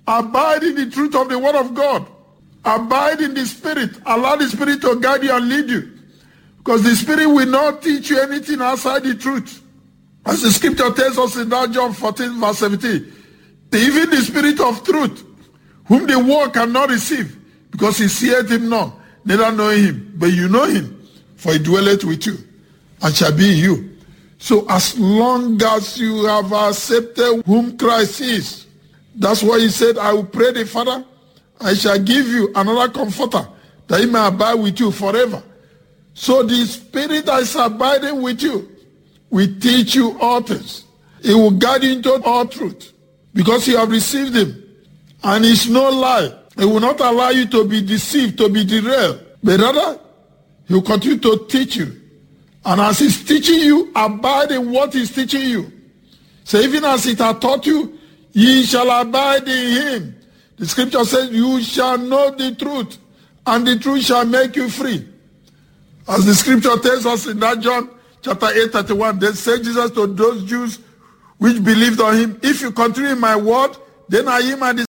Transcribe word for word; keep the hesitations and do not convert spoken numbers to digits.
Abide in the truth of the word of God. Abide in the Spirit. Allow the Spirit to guide you and lead you. Because the Spirit will not teach you anything outside the truth. As the scripture tells us in that John fourteen verse seventeen, even the Spirit of truth, whom the world cannot receive, because he seeth him not, neither know him, but you know him, for he dwelleth with you, and shall be in you. So as long as you have accepted whom Christ is, that's why he said, I will pray the Father, I shall give you another comforter, that he may abide with you forever. So the Spirit that is abiding with you will teach you all things. He will guide you into all truth, because you have received him. And it's no lie. He will not allow you to be deceived, to be derailed. But rather, he will continue to teach you. And as he's teaching you, abide in what he's teaching you. So even as it has taught you, ye shall abide in him. The scripture says, you shall know the truth, and the truth shall make you free. As the scripture tells us in that John chapter eight, thirty-one, then said Jesus to those Jews which believed on him, if you continue in my word, then I am my